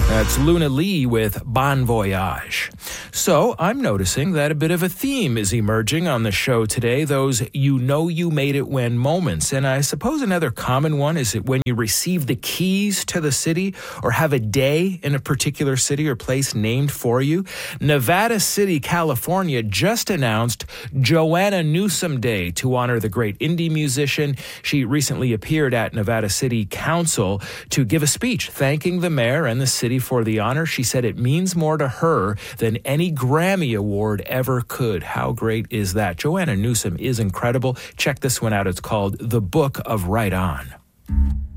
That's Luna Lee with Bon Voyage. So I'm noticing that a bit of a theme is emerging on the show today, those you know you made it when moments. And I suppose another common one is when you receive the keys to the city or have a day in a particular city or place named for you. Nevada City, California just announced Joanna Newsom Day to honor the great indie musician. She recently appeared at Nevada City Council to give a speech thanking the mayor and the city for the honor. She said it means more to her than any Grammy Award ever could. How great is that? Joanna Newsom is incredible. Check this one out. It's called The Book of Right On.